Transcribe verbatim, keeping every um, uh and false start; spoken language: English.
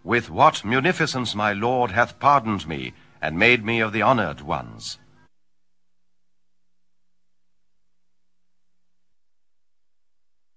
With what munificence my lord hath pardoned me, and made me of the honoured ones.